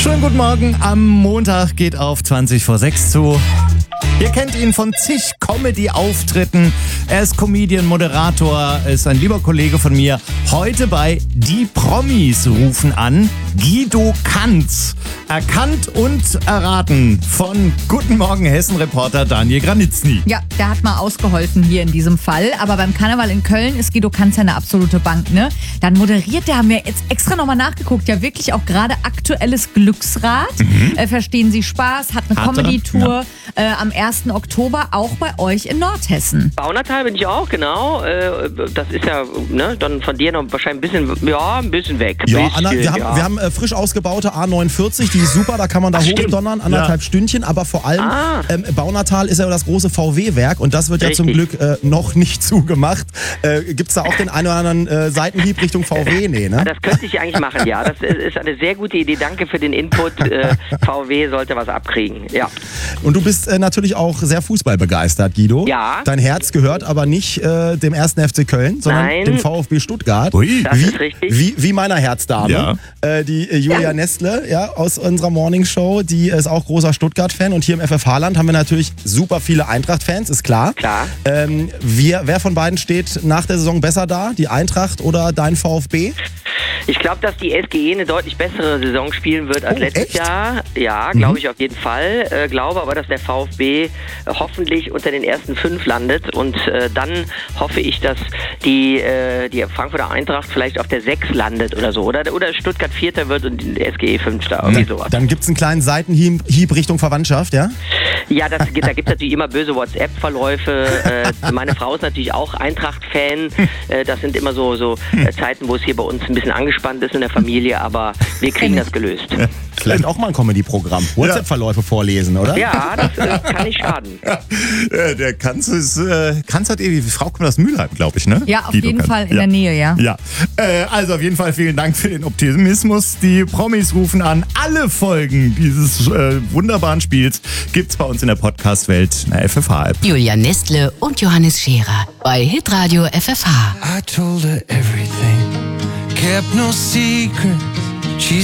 Schönen guten Morgen. Am Montag geht auf 20 vor 6 zu. Ihr kennt ihn von zig Comedy-Auftritten. Er ist Comedian, Moderator, ist ein lieber Kollege von mir. Heute bei Die Promis rufen an. Guido Kanz. Erkannt und erraten von Guten Morgen Hessen-Reporter Daniel Granitzny. Ja, der hat mal ausgeholfen hier in diesem Fall. Aber beim Karneval in Köln ist Guido Kanz ja eine absolute Bank, ne? Dann moderiert der, haben wir jetzt extra nochmal nachgeguckt, ja wirklich auch gerade aktuelles Glücksrad. Verstehen Sie Spaß, hat eine Comedy-Tour am 1. Oktober auch bei euch in Nordhessen. Baunatal bin ich auch, genau. Das ist ja dann von dir noch wahrscheinlich ein bisschen weg. Ja, Anna, wir haben frisch ausgebaute A49, die ist super, da kann man da hochdonnern, 1,5 Stündchen, aber vor allem Baunatal ist ja das große VW-Werk und das wird ja zum Glück noch nicht zugemacht. Gibt es da auch den einen oder anderen Seitenhieb Richtung VW? Nee, ne? Das könnte ich eigentlich machen, ja. Das ist eine sehr gute Idee. Danke für den Input. VW sollte was abkriegen, ja. Und du bist natürlich auch sehr fußballbegeistert, Guido. Ja. Dein Herz gehört aber nicht dem 1. FC Köln, sondern dem VfB Stuttgart. Ui. Das ist richtig. Wie meiner Herzdame, die Julia Nestle, aus unserer Morningshow, die ist auch großer Stuttgart-Fan und hier im FFH-Land haben wir natürlich super viele Eintracht-Fans, ist klar. Klar. Wer von beiden steht nach der Saison besser da, die Eintracht oder dein VfB? Ich glaube, dass die SGE eine deutlich bessere Saison spielen wird als letztes Jahr. Ja, glaube ich auf jeden Fall. Glaube aber, dass der VfB hoffentlich unter den ersten 5 landet und dann hoffe ich, dass die Frankfurter Eintracht vielleicht auf der 6 landet oder so. Oder Stuttgart 4. wird und die SGE 5. Irgendwie sowas. Dann gibt es einen kleinen Seitenhieb Richtung Verwandtschaft, ja? Ja, da gibt es natürlich immer böse WhatsApp-Verläufe. Meine Frau ist natürlich auch Eintracht-Fan. Das sind immer so Zeiten, wo es hier bei uns ein bisschen angespannt ist in der Familie, aber wir kriegen das gelöst. Vielleicht auch mal ein Comedy-Programm. WhatsApp-Verläufe vorlesen, oder? Ja, das kann nicht schaden. Der Kanz hat die Frau kommt aus Mülheim, glaube ich, ne? Ja, auf jeden Fall in der Nähe, ja. Ja, also auf jeden Fall vielen Dank für den Optimismus. Die Promis rufen an. Alle Folgen dieses wunderbaren Spiels gibt's bei uns in der Podcast-Welt, in der FFH-App. Julia Nestle und Johannes Scherer bei Hitradio FFH. I told her everything, kept no secrets. She